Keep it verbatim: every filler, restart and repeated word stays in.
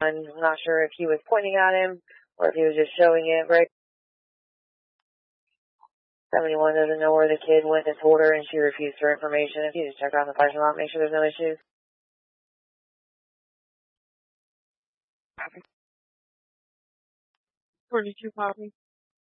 I'm not sure if he was pointing at him or if he was just showing it, right? seventy-one doesn't know where the kid went and told her, and she refused her information. If you just check around the parking lot, make sure there's no issues. forty-two copy.